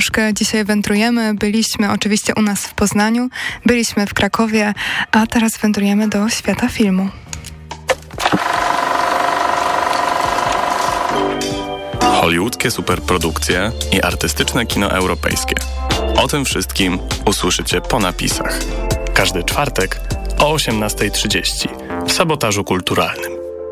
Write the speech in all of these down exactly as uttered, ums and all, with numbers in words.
troszkę dzisiaj wędrujemy. Byliśmy oczywiście u nas w Poznaniu, byliśmy w Krakowie, a teraz wędrujemy do świata filmu. Hollywoodzkie superprodukcje i artystyczne kino europejskie. O tym wszystkim usłyszycie po napisach. Każdy czwartek o osiemnasta trzydzieści w Sabotażu Kulturalnym.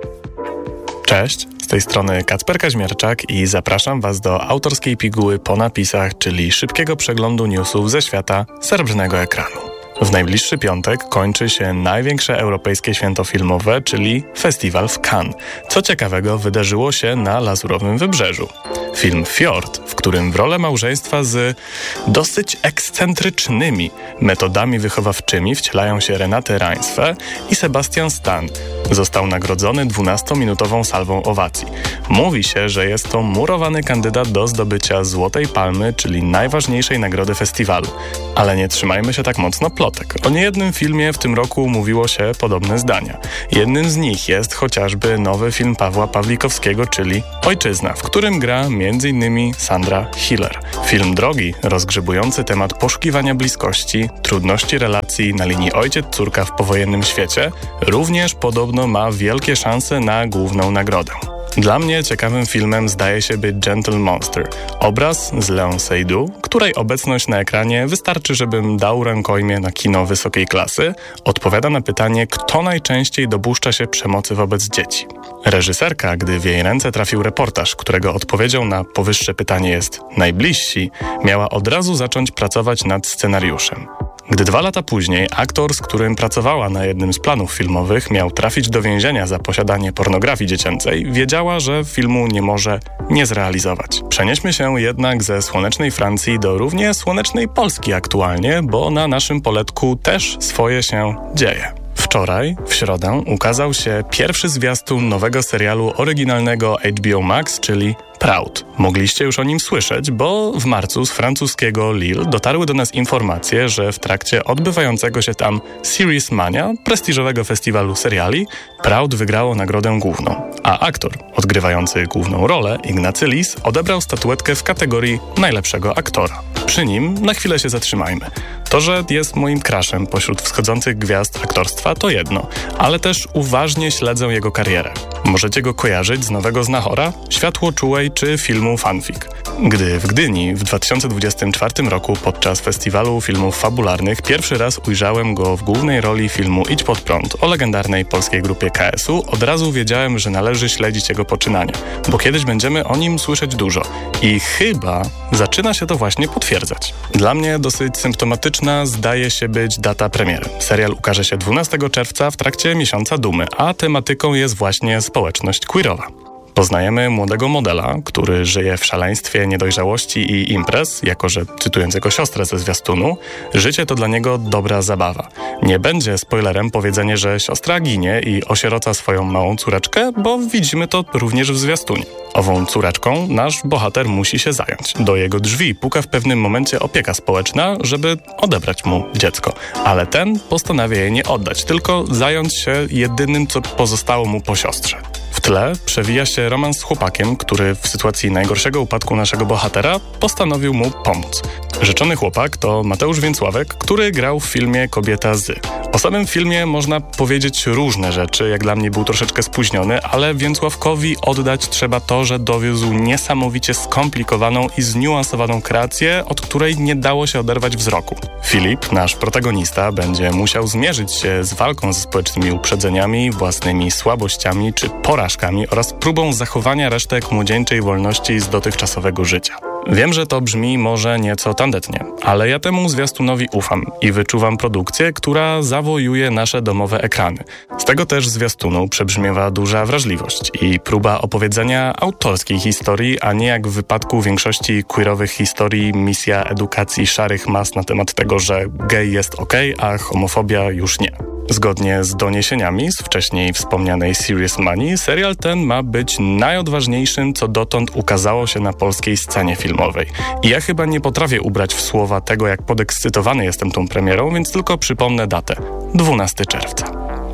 Cześć, z tej strony Kacper Kaźmierczak i zapraszam Was do autorskiej piguły po napisach, czyli szybkiego przeglądu newsów ze świata srebrnego ekranu. W najbliższy piątek kończy się największe europejskie święto filmowe, czyli festiwal w Cannes. Co ciekawego wydarzyło się na Lazurowym Wybrzeżu. Film Fjord, w którym w rolę małżeństwa z dosyć ekscentrycznymi metodami wychowawczymi wcielają się Renate Reinsve i Sebastian Stan, został nagrodzony dwunastominutową salwą owacji. Mówi się, że jest to murowany kandydat do zdobycia Złotej Palmy, czyli najważniejszej nagrody festiwalu. Ale nie trzymajmy się tak mocno plotek. O niejednym filmie w tym roku mówiło się podobne zdania. Jednym z nich jest chociażby nowy film Pawła Pawlikowskiego, czyli Ojczyzna, w którym gra między innymi Sandra Hiller. Film drogi, rozgrzebujący temat poszukiwania bliskości, trudności relacji na linii ojciec-córka w powojennym świecie, również podobno ma wielkie szanse na główną nagrodę. Dla mnie ciekawym filmem zdaje się być Gentle Monster, obraz z Léon Seydoux, której obecność na ekranie wystarczy, żebym dał rękojmię na kino wysokiej klasy, odpowiada na pytanie, kto najczęściej dopuszcza się przemocy wobec dzieci. Reżyserka, gdy w jej ręce trafił reportaż, którego odpowiedzią na powyższe pytanie jest najbliżsi, miała od razu zacząć pracować nad scenariuszem. Gdy dwa lata później aktor, z którym pracowała na jednym z planów filmowych, miał trafić do więzienia za posiadanie pornografii dziecięcej, wiedziała, że filmu nie może nie zrealizować. Przenieśmy się jednak ze słonecznej Francji do równie słonecznej Polski aktualnie, bo na naszym poletku też swoje się dzieje. Wczoraj, w środę, ukazał się pierwszy zwiastun nowego serialu oryginalnego H B O Max, czyli Proud. Mogliście już o nim słyszeć, bo w marcu z francuskiego Lille dotarły do nas informacje, że w trakcie odbywającego się tam Series Mania, prestiżowego festiwalu seriali, Proud wygrało nagrodę główną, a aktor odgrywający główną rolę, Ignacy Lis, odebrał statuetkę w kategorii najlepszego aktora. Przy nim na chwilę się zatrzymajmy. To, że jest moim crushem pośród wschodzących gwiazd aktorstwa, to jedno, ale też uważnie śledzę jego karierę. Możecie go kojarzyć z Nowego Znachora, Światłoczułej czy filmu Fanfic. Gdy w Gdyni w dwa tysiące dwudziestym czwartym roku podczas festiwalu filmów fabularnych pierwszy raz ujrzałem go w głównej roli filmu Idź pod prąd o legendarnej polskiej grupie K S u, od razu wiedziałem, że należy śledzić jego poczynania, bo kiedyś będziemy o nim słyszeć dużo i chyba zaczyna się to właśnie potwierdzać. Dla mnie dosyć symptomatyczna zdaje się być data premiery. Serial ukaże się dwunastego czerwca w trakcie Miesiąca Dumy, a tematyką jest właśnie społeczność queerowa. Poznajemy młodego modela, który żyje w szaleństwie niedojrzałości i imprez, jako że, cytując jego siostrę ze zwiastunu, życie to dla niego dobra zabawa. Nie będzie spoilerem powiedzenie, że siostra ginie i osieroca swoją małą córeczkę, bo widzimy to również w zwiastunie. Ową córeczką nasz bohater musi się zająć. Do jego drzwi puka w pewnym momencie opieka społeczna, żeby odebrać mu dziecko. Ale ten postanawia je nie oddać, tylko zająć się jedynym, co pozostało mu po siostrze. W tle przewija się romans z chłopakiem, który w sytuacji najgorszego upadku naszego bohatera postanowił mu pomóc. Rzeczony chłopak to Mateusz Więcławek, który grał w filmie Kobieta z. O samym filmie można powiedzieć różne rzeczy, jak dla mnie był troszeczkę spóźniony, ale Więcławkowi oddać trzeba to, że dowiózł niesamowicie skomplikowaną i zniuansowaną kreację, od której nie dało się oderwać wzroku. Filip, nasz protagonista, będzie musiał zmierzyć się z walką ze społecznymi uprzedzeniami, własnymi słabościami czy porażkami oraz próbą zachowania resztek młodzieńczej wolności z dotychczasowego życia. Wiem, że to brzmi może nieco tandetnie, ale ja temu zwiastunowi ufam i wyczuwam produkcję, która zawojuje nasze domowe ekrany. Z tego też zwiastunu przebrzmiewa duża wrażliwość i próba opowiedzenia autorskiej historii, a nie jak w wypadku większości queerowych historii misja edukacji szarych mas na temat tego, że gej jest okej, a homofobia już nie. Zgodnie z doniesieniami z wcześniej wspomnianej Series Money, serial ten ma być najodważniejszym, co dotąd ukazało się na polskiej scenie filmowej. I ja chyba nie potrafię ubrać w słowa tego, jak podekscytowany jestem tą premierą, więc tylko przypomnę datę. dwunastego czerwca.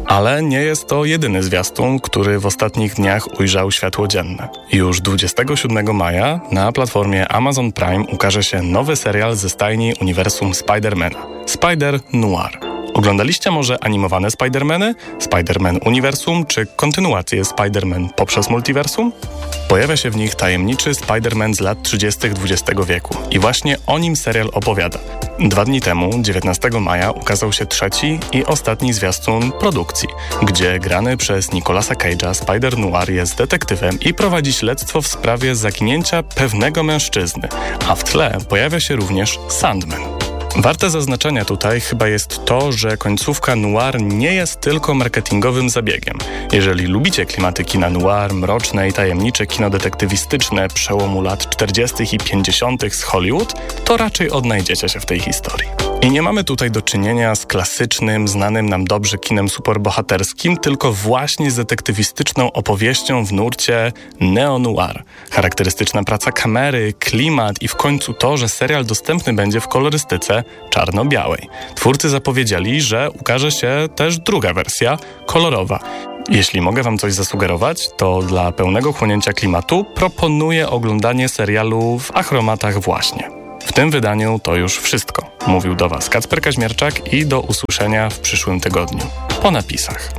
Ale nie jest to jedyny zwiastun, który w ostatnich dniach ujrzał światło dzienne. Już dwudziestego siódmego maja na platformie Amazon Prime ukaże się nowy serial ze stajni uniwersum Spidermana – Spider Noir. Oglądaliście może animowane Spidermany, Spider-Man Uniwersum czy kontynuację Spider-Man poprzez multiversum? Pojawia się w nich tajemniczy Spider-Man z lat trzydziestych dwudziestego wieku i właśnie o nim serial opowiada. Dwa dni temu, dziewiętnastego maja, ukazał się trzeci i ostatni zwiastun produkcji, gdzie grany przez Nicolasa Cage'a Spider-Noir jest detektywem i prowadzi śledztwo w sprawie zaginięcia pewnego mężczyzny, a w tle pojawia się również Sandman. Warte zaznaczenia tutaj chyba jest to, że końcówka noir nie jest tylko marketingowym zabiegiem. Jeżeli lubicie klimaty kina noir, mroczne i tajemnicze kino detektywistyczne przełomu lat czterdziestych i pięćdziesiątych z Hollywood, to raczej odnajdziecie się w tej historii. I nie mamy tutaj do czynienia z klasycznym, znanym nam dobrze kinem superbohaterskim, tylko właśnie z detektywistyczną opowieścią w nurcie neo-noir. Charakterystyczna praca kamery, klimat i w końcu to, że serial dostępny będzie w kolorystyce czarno-białej. Twórcy zapowiedzieli, że ukaże się też druga wersja, kolorowa. Jeśli mogę wam coś zasugerować, to dla pełnego chłonięcia klimatu proponuję oglądanie serialu w achromatach właśnie. W tym wydaniu to już wszystko. Mówił do was Kacper Kaźmierczak i do usłyszenia w przyszłym tygodniu. Po napisach.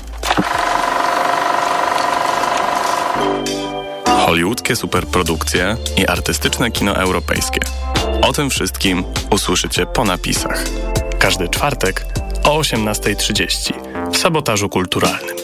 Hollywoodzkie superprodukcje i artystyczne kino europejskie. O tym wszystkim usłyszycie po napisach. Każdy czwartek o osiemnastej trzydzieści w Sabotażu Kulturalnym.